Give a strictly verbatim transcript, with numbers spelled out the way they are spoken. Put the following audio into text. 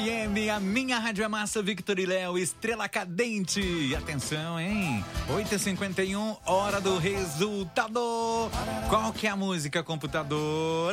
M, a minha rádio é massa, Victor e Léo, Estrela Cadente. E atenção, hein? oito e cinquenta e um, hora do resultado. Qual que é a música, computador?